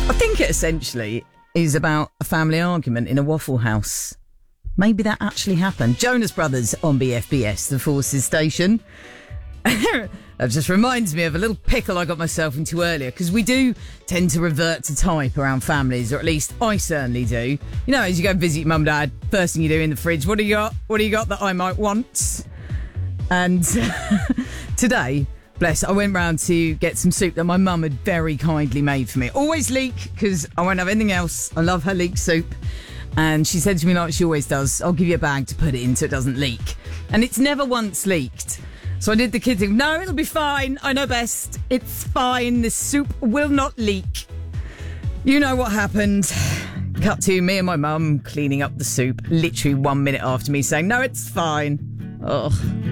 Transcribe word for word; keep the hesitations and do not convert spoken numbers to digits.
I think it essentially is about a family argument in a Waffle House. Maybe that actually happened. Jonas Brothers on B F B S, the Forces station. That just reminds me of a little pickle I got myself into earlier, because we do tend to revert to type around families, or at least I certainly do. You know, as you go and visit your mum and dad, first thing you do in the fridge, what do you got? What do you got that I might want? And today, bless, I went round to get some soup that my mum had very kindly made for me. Always leek, because I won't have anything else. I love her leek soup. And she said to me, like she always does, I'll give you a bag to put it in so it doesn't leak. And it's never once leaked. So I did the kid thing. No, it'll be fine. I know best. It's fine. This soup will not leak. You know what happened. Cut to me and my mum cleaning up the soup literally one minute after me saying, no, it's fine. Ugh.